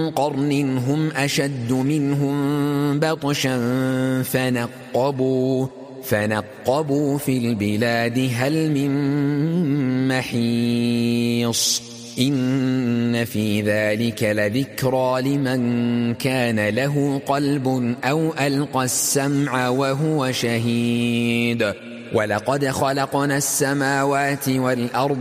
قرن هم أشد منهم بطشا فنقبوا في البلاد هل من محيص إن في ذلك لذكرى لمن كان له قلب أو ألقى السمع وهو شهيد ولقد خلقنا السماوات والأرض